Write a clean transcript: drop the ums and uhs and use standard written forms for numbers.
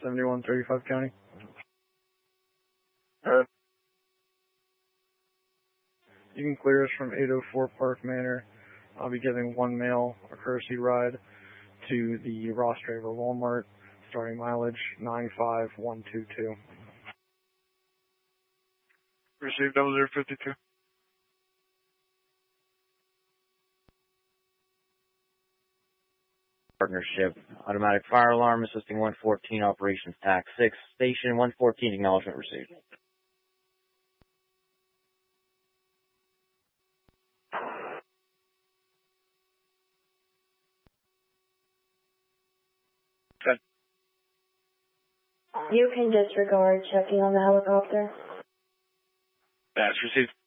7135 County. You can clear us from 804 Park Manor. I'll be giving one male a courtesy ride to the Ross Draver Walmart, starting mileage 95122. Received 0052. Partnership, automatic fire alarm assisting 114 operations TAC 6, station 114 acknowledgement received. Good. You can disregard checking on the helicopter. That's received.